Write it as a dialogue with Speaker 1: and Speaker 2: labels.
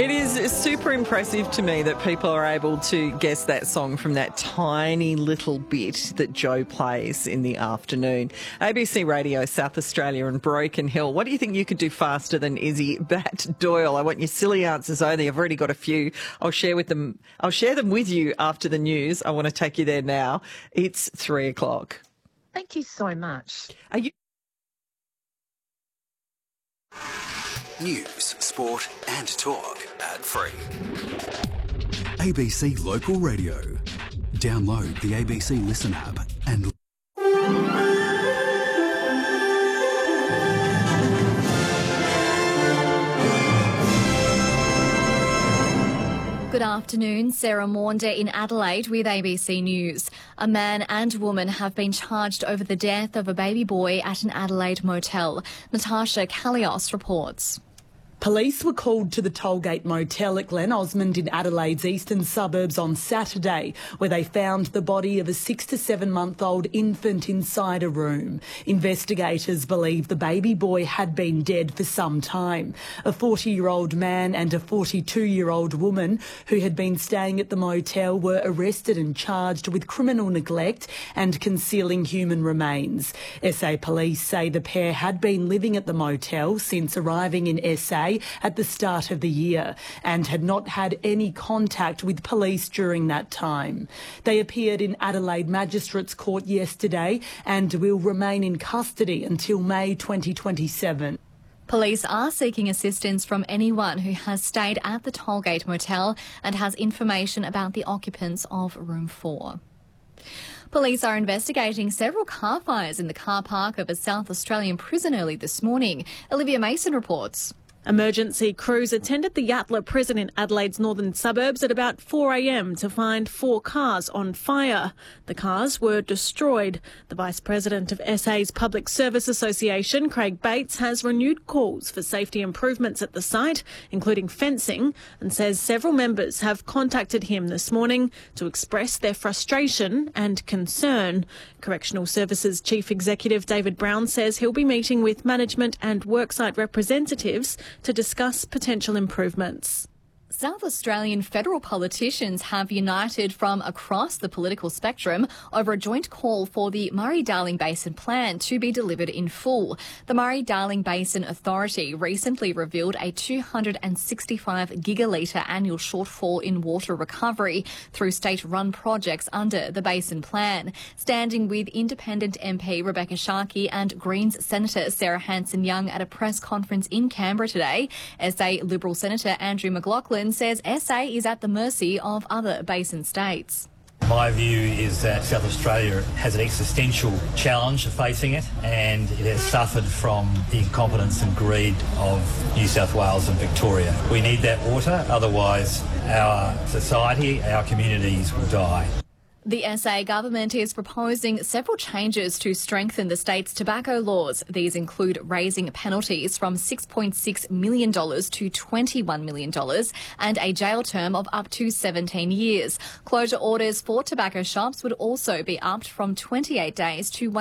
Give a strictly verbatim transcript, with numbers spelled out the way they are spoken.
Speaker 1: It is super impressive to me that people are able to guess that song from that tiny little bit that Joe plays in the afternoon. A B C Radio, South Australia and Broken Hill. What do you think you could do faster than Izzy Bat Doyle? I want your silly answers only. I've already got a few. I'll share with them. I'll share them with you after the news. I want to take you there now. It's three o'clock.
Speaker 2: Thank you so much.
Speaker 1: Are you?
Speaker 3: News, sport and talk ad-free. A B C Local Radio. Download the A B C Listen app and...
Speaker 4: Good afternoon, Sarah Maunder in Adelaide with A B C News. A man and woman have been charged over the death of a baby boy at an Adelaide motel. Natasha Kalios reports.
Speaker 5: Police were called to the Tollgate Motel at Glen Osmond in Adelaide's eastern suburbs on Saturday, where they found the body of a six to seven month old infant inside a room. Investigators believe the baby boy had been dead for some time. A forty-year-old man and a forty-two-year-old woman who had been staying at the motel were arrested and charged with criminal neglect and concealing human remains. S A police say the pair had been living at the motel since arriving in S A at the start of the year and had not had any contact with police during that time. They appeared in Adelaide Magistrates Court yesterday and will remain in custody until May twenty twenty-seven.
Speaker 4: Police are seeking assistance from anyone who has stayed at the Tollgate Motel and has information about the occupants of room four. Police are investigating several car fires in the car park of a South Australian prison early this morning. Olivia Mason reports.
Speaker 6: Emergency crews attended the Yatala prison in Adelaide's northern suburbs at about four a m to find four cars on fire. The cars were destroyed. The Vice President of S A's Public Service Association, Craig Bates, has renewed calls for safety improvements at the site, including fencing, and says several members have contacted him this morning to express their frustration and concern. Correctional Services Chief Executive David Brown says he'll be meeting with management and worksite representatives to discuss potential improvements.
Speaker 4: South Australian federal politicians have united from across the political spectrum over a joint call for the Murray-Darling Basin Plan to be delivered in full. The Murray-Darling Basin Authority recently revealed a two hundred sixty-five gigalitre annual shortfall in water recovery through state-run projects under the Basin Plan. Standing with Independent M P Rebecca Sharkey and Greens Senator Sarah Hanson-Young at a press conference in Canberra today, S A Liberal Senator Andrew McLaughlin says S A is at the mercy of other basin states.
Speaker 7: My view is that South Australia has an existential challenge facing it, and it has suffered from the incompetence and greed of New South Wales and Victoria. We need that water, otherwise our society, our communities will die.
Speaker 4: The S A government is proposing several changes to strengthen the state's tobacco laws. These include raising penalties from six point six million dollars to twenty-one million dollars and a jail term of up to seventeen years. Closure orders for tobacco shops would also be upped from twenty-eight days to one